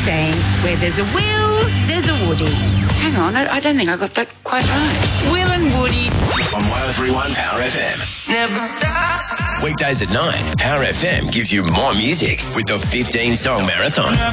saying, where there's a Will, there's a Woody. Hang on, I don't think I got that quite right. Will and Woody. On 103.1 Power FM. Never stop. Weekdays at 9, Power FM gives you more music with the 15-song marathon.